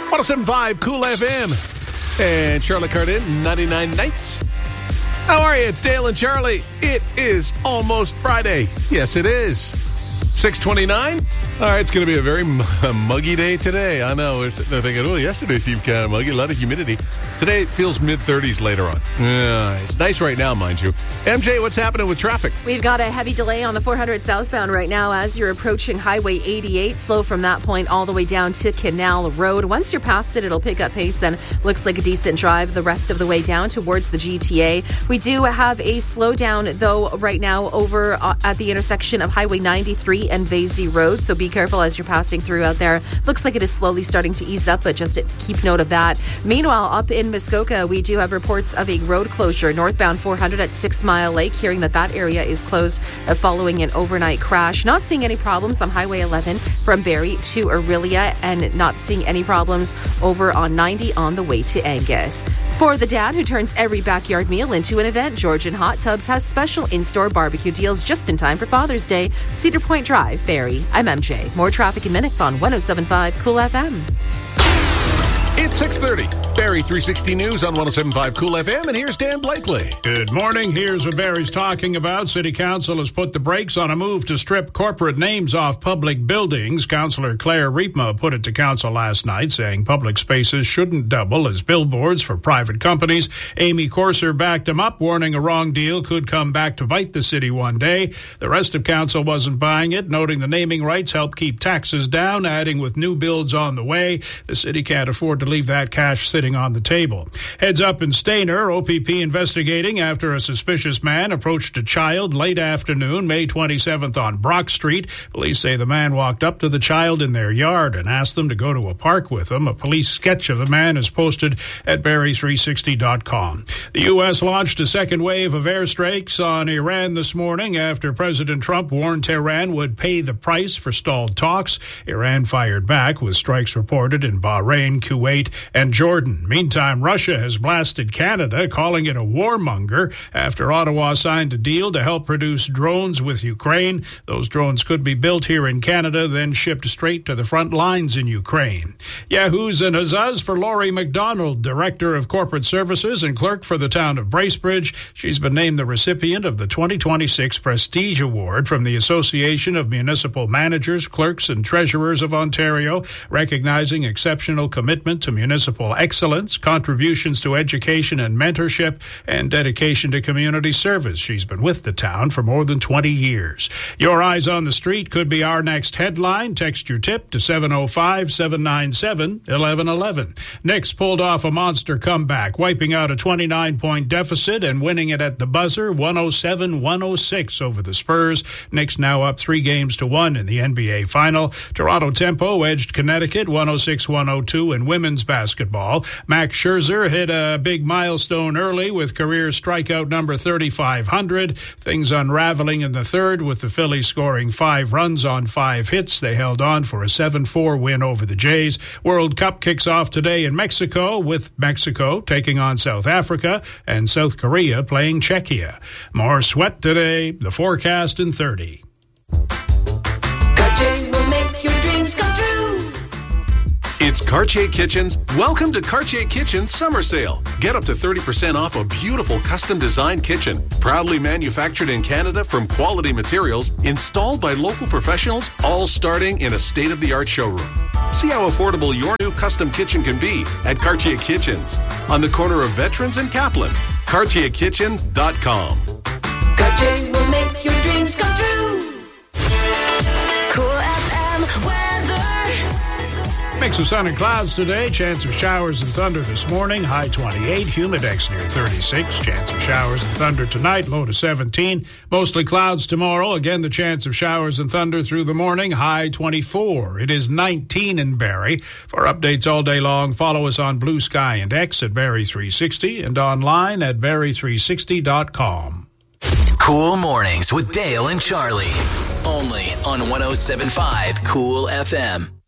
107.5 Cool FM. And Charlotte Cardin, 99 Nights. How are you? It's Dale and Charlie. It is almost Friday. Yes, it is. 6:29. All right, it's going to be a very muggy day today. I know. They're thinking, oh, yesterday seemed kind of muggy, a lot of humidity. Today it feels mid-30s later on. It's nice right now, mind you. MJ, what's happening with traffic? We've got a heavy delay on the 400 southbound right now as you're approaching Highway 88. Slow from that point all the way down to Canal Road. Once you're past it, it'll pick up pace and looks like a decent drive the rest of the way down towards the GTA. We do have a slowdown, though, right now over at the intersection of Highway 93 and Vasey Road. So be careful as you're passing through out there. Looks like it is slowly starting to ease up, but just keep note of that. Meanwhile, up in Muskoka, we do have reports of a road closure northbound 400 at 6 Mile Lake, hearing that area is closed following an overnight crash. Not seeing any problems on Highway 11 from Barrie to Orillia, and not seeing any problems over on 90 on the way to Angus. For the dad who turns every backyard meal into an event, Georgian Hot Tubs has special in-store barbecue deals just in time for Father's Day. Cedar Point Drive, Barrie. I'm MJ. More traffic in minutes on 107.5 Cool FM. It's 6:30. Barrie 360 News on 107.5 Cool FM, and here's Dan Blakely. Good morning. Here's what Barrie's talking about. City Council has put the brakes on a move to strip corporate names off public buildings. Councillor Claire Riepma put it to Council last night, saying public spaces shouldn't double as billboards for private companies. Amy Corser backed him up, warning a wrong deal could come back to bite the city one day. The rest of Council wasn't buying it, noting the naming rights help keep taxes down, adding with new builds on the way, the city can't afford to leave that cash sitting on the table. Heads up in Stayner, OPP investigating after a suspicious man approached a child late afternoon, May 27th on Brock Street. Police say the man walked up to the child in their yard and asked them to go to a park with him. A police sketch of the man is posted at Barrie360.com. The U.S. launched a second wave of airstrikes on Iran this morning after President Trump warned Tehran would pay the price for stalled talks. Iran fired back with strikes reported in Bahrain, Kuwait, and Jordan. Meantime, Russia has blasted Canada, calling it a warmonger after Ottawa signed a deal to help produce drones with Ukraine. Those drones could be built here in Canada, then shipped straight to the front lines in Ukraine. Yahoos and huzzas for Laurie McDonald, Director of Corporate Services and Clerk for the town of Bracebridge. She's been named the recipient of the 2026 Prestige Award from the Association of Municipal Managers, Clerks and Treasurers of Ontario, recognizing exceptional commitment to municipal excellence, contributions to education and mentorship, and dedication to community service. She's been with the town for more than 20 years. Your Eyes on the Street could be our next headline. Text your tip to 705-797-1111. Knicks pulled off a monster comeback, wiping out a 29-point deficit and winning it at the buzzer, 107-106 over the Spurs. Knicks now up 3-1 in the NBA Final. Toronto Tempo edged Connecticut 106-102 in women's basketball. Max Scherzer hit a big milestone early with career strikeout number 3,500. Things unraveling in the third with the Phillies scoring 5 runs on 5 hits. They held on for a 7-4 win over the Jays. World Cup kicks off today in Mexico, with Mexico taking on South Africa and South Korea playing Czechia. More sweat today, the forecast in 30. Cartier will make your dreams come true. It's Cartier Kitchens. Welcome to Cartier Kitchens Summer Sale. Get up to 30% off a beautiful custom-designed kitchen, proudly manufactured in Canada from quality materials, installed by local professionals, all starting in a state-of-the-art showroom. See how affordable your new custom kitchen can be at Cartier Kitchens on the corner of Veterans and Kaplan. CartierKitchens.com. Cartier will make your dreams come true. Cool FM weather. Mix of sun and clouds today. Chance of showers and thunder this morning. High 28. Humidex near 36. Chance of showers and thunder tonight. Low to 17. Mostly clouds tomorrow. Again, the chance of showers and thunder through the morning. High 24. It is 19 in Barrie. For updates all day long, follow us on Blue Sky and X at Barrie360 and online at Barrie360.com. Cool Mornings with Dale and Charlie. Only on 107.5 Cool FM.